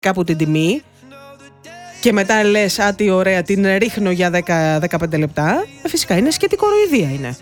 κάπου την τιμή και μετά λες «Α, τι ωραία, την ρίχνω για 10-15 λεπτά», φυσικά είναι σκέτη κοροϊδία είναι.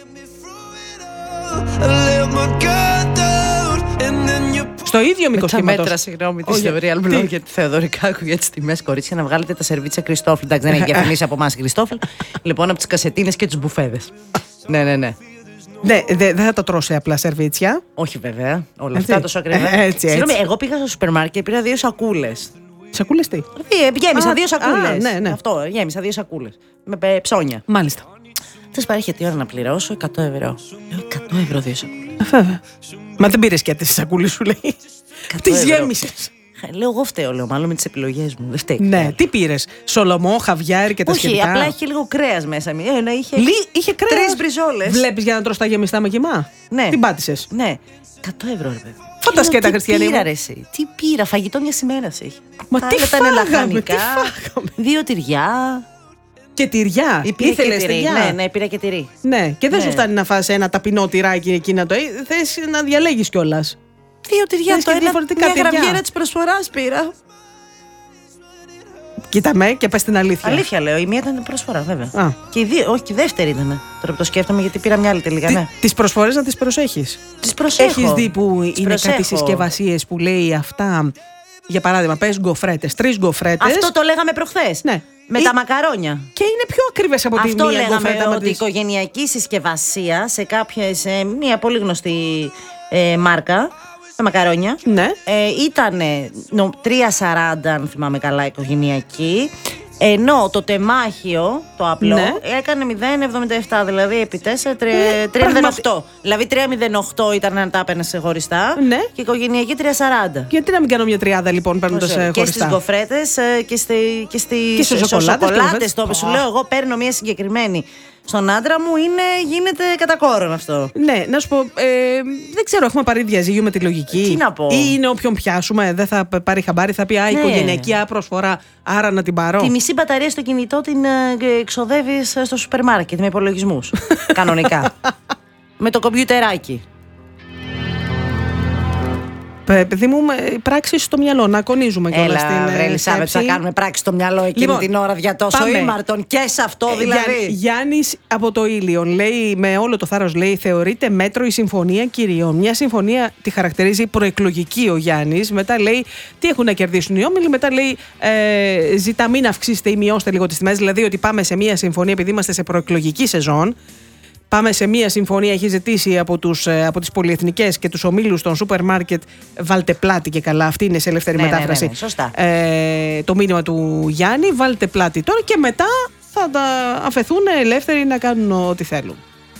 Στο ίδιο μήκος κύματος. Μέτρα, συγγνώμη, της Real Blog για τη Θεοδωρικάκου για τις τιμές, κορίτσια, να βγάλετε τα σερβίτσια Κριστόφλ. Εντάξει, δεν έχει διαφημίσει από εμάς Κριστόφλ. Λοιπόν, από τις κασετίνες και τους μπουφέδες. Ναι. Ναι, δεν θα το τρώσει απλά σερβίτσια. Όχι βέβαια. Όλα αυτά τόσο ακριβά. Συγγνώμη, εγώ πήγα στο σούπερ μάρκετ και πήρα 2 σακούλες. Σακούλες τι? Γέμισα 2 σακούλες. Ναι. Αυτό, γέμισα 2 σακούλες. Με ψώνια. Μάλιστα. Θες παρέχει τι ώρα να πληρώσω? 100 ευρώ. 100 ευρώ 2 σακούλες. Βέβαια. Μα δεν πήρες και αυτές τις σακούλες, σου λέει. Τις γέμισες. Λέω εγώ φταίω, μάλλον με τις επιλογές μου. Δεν φταίει. Ναι, τι πήρες? Σολομό, χαβιάρι και τα σχετικά? Όχι, απλά είχε λίγο κρέας μέσα. Είχε κρέας. 3 μπριζόλες. Βλέπεις για να τρως τα γεμιστά με κιμά? Ναι. Την πάτησες? Ναι. 100 ευρώ, ρε παιδί. Φαντασκέτα, Χριστιανή. Τι πήρα, ρε εσύ? Τι πήρα? Φαγητό μια ημέρα έχει. Μα τι φάγαμε? 2 τυριά. Και τυριά. Ήθελες τυριά? Ναι, πήρα και τυρί. Ναι, και δεν σου φτάνει να φας ένα ταπεινό τυράκι εκεί να το. Θες να διαλέγεις κιόλας. 2 τυριά, το ένα. Μια γραβιέρα της προσφοράς πήρα. Κοίτα με και πες την αλήθεια. Αλήθεια λέω, η μία ήταν προσφορά βέβαια. Και η δύο, όχι, και η δεύτερη ήταν. Τώρα που το σκέφτομαι, γιατί πήρα μια άλλη τελικά. Ναι. Τις προσφορές να τις προσέχεις. Τις προσέχω. Έχεις δει που είναι κάτι συσκευασίες που λέει αυτά? Για παράδειγμα, πες γκοφρέτες, 3 γκοφρέτες. Αυτό το λέγαμε προχθές. Ναι. Με τα μακαρόνια. Και είναι πιο ακριβές από τη μία γκοφρέτα. Αυτό λέγαμε, ότι η οικογενειακή συσκευασία σε μια πολύ γνωστή μάρκα, τα μακαρόνια, ναι. Ήταν 3,40 αν θυμάμαι καλά οικογενειακή. Ενώ το τεμάχιο, το απλό, ναι. έκανε 0,77, δηλαδή επί 4, 3,08. Δηλαδή 3,08 ήταν να τα έπαιρνες χωριστά, ναι. Και η οικογενειακή 3,40. Γιατί να μην κάνω μια τριάδα λοιπόν παίρνοντας χωριστά? Και στις γκοφρέτες και στις σοκολάτες. Το σου λέω, εγώ παίρνω μια συγκεκριμένη. Στον άντρα μου γίνεται κατά κόρον αυτό. Ναι, να σου πω, δεν ξέρω, έχουμε πάρει διαζύγιο με τη λογική? Τι να πω? Ή είναι όποιον πιάσουμε, δεν θα πάρει χαμπάρι, θα πει «Α, οικογενειακή προσφορά, άρα να την πάρω». Τη μισή μπαταρία στο κινητό την εξοδεύεις στο σούπερ μάρκετ με υπολογισμούς. Κανονικά. Με το κομπιουτεράκι. Παιδί μου, πράξη στο μυαλό, να κονίζουμε κιόλας την Ελισάβετ, θα κάνουμε πράξη στο μυαλό εκείνη την ώρα για τόσο ήμαρτον και σε αυτό δηλαδή. Γιάννης από το Ήλιον λέει, με όλο το θάρρος λέει, θεωρείται μέτρο η συμφωνία κυριών. Μια συμφωνία τη χαρακτηρίζει προεκλογική ο Γιάννης. Μετά λέει τι έχουν να κερδίσουν οι όμιλοι. Μετά λέει ζητά μην αυξήσετε ή μειώστε λίγο τις τιμές. Δηλαδή ότι πάμε σε μια συμφωνία επειδή είμαστε σε προεκλογική σεζόν. Πάμε σε μία συμφωνία, έχει ζητήσει από τις πολυεθνικές και τους ομίλους των σούπερ μάρκετ, βάλτε πλάτη και καλά, αυτή είναι σε ελεύθερη μετάφραση. Ναι, σωστά. Το μήνυμα του Γιάννη, βάλτε πλάτη τώρα και μετά θα τα αφαιθούν ελεύθεροι να κάνουν ό,τι θέλουν.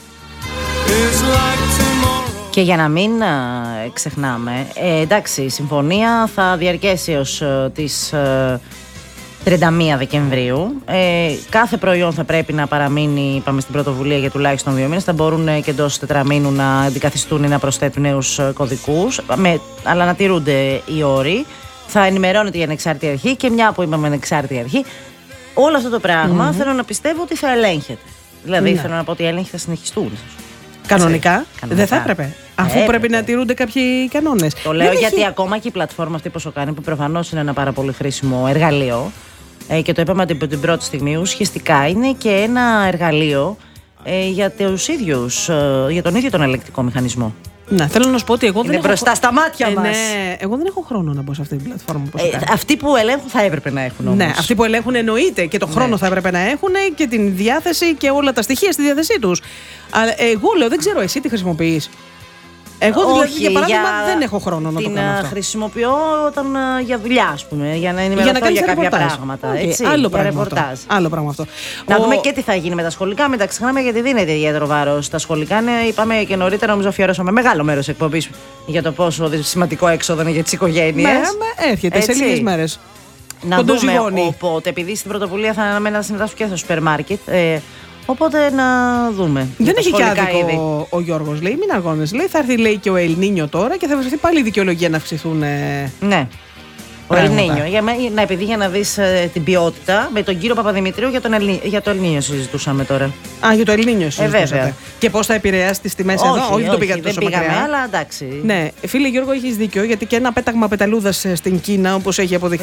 Και για να μην ξεχνάμε, εντάξει, η συμφωνία θα διαρκέσει ως τις 31 Δεκεμβρίου. Κάθε προϊόν θα πρέπει να παραμείνει, είπαμε, στην πρωτοβουλία για τουλάχιστον 2 μήνες. Θα μπορούν και εντός τετραμήνου να αντικαθιστούν ή να προσθέτουν νέους κωδικούς, αλλά να τηρούνται οι όροι. Θα ενημερώνεται η ανεξάρτητη αρχή και μια που είπαμε ανεξάρτητη αρχή, όλο αυτό το πράγμα θέλω να πιστεύω ότι θα ελέγχεται. Δηλαδή θέλω να πω ότι οι έλεγχοι θα συνεχιστούν. Κανονικά δεν θα έπρεπε. Αφού πρέπει να τηρούνται κάποιοι κανόνες. Το λέω γιατί ακόμα και η πλατφόρμα αυτή που κάνει, που προφανώς είναι ένα πάρα πολύ χρήσιμο εργαλείο, και το είπαμε από την πρώτη στιγμή, ουσιαστικά είναι και ένα εργαλείο για τον ίδιο τον ελεκτικό μηχανισμό. Να, θέλω να σου πω ότι εγώ είναι μπροστά στα μάτια μας. Ναι, εγώ δεν έχω χρόνο να μπω σε αυτή την πλατφόρμα. Αυτοί που ελέγχουν θα έπρεπε να έχουν όμως. Ναι, αυτοί που ελέγχουν εννοείται και το χρόνο θα έπρεπε να έχουν και την διάθεση και όλα τα στοιχεία στη διάθεσή τους. Αλλά εγώ λέω, δεν ξέρω, εσύ τι χρησιμοποιείς? Εγώ δηλαδή, για παράδειγμα, δεν έχω χρόνο να το κάνω αυτό. Την χρησιμοποιώ για δουλειά, ας πούμε, για να ενημερωθώ για κάποια πράγματα. Έτσι, άλλο πράγμα αυτό. Να δούμε και τι θα γίνει με τα σχολικά. Μην τα ξεχνάμε, γιατί δίνεται ιδιαίτερο βάρος. Τα σχολικά, είπαμε και νωρίτερα, νομίζω αφιερώσαμε μεγάλο μέρος εκπομπής για το πόσο σημαντικό έξοδο είναι για τις οικογένειες. Έρχεται σε λίγες μέρες. Να δούμε. Οπότε, επειδή στην πρωτοβουλία θα αναμένω να συμμετάσχω και στα σούπερ μάρκετ. Οπότε να δούμε. Δεν έχει και άδικο ο Γιώργος, λέει. Μην αργώνες, λέει. Θα έρθει, λέει, και ο Ελνίνιο τώρα και θα βρεθεί πάλι η δικαιολογία να αυξηθούν. Ναι. Ο Ελνίνιο. Επειδή για να δεις την ποιότητα, με τον κύριο Παπαδημητρίου για το Ελνίνιο συζητούσαμε τώρα. Α, για το Ελνίνιο συζητούσατε. Βέβαια. Και πώς θα επηρεάσει τις τιμές εδώ? Όχι, το πήγατε τόσο πήγαμε, μακριά. αλλά εντάξει. Ναι, φίλε Γιώργο, έχεις δίκιο, γιατί και ένα πέταγμα πεταλούδας στην Κίνα, όπως έχει αποδειχθεί.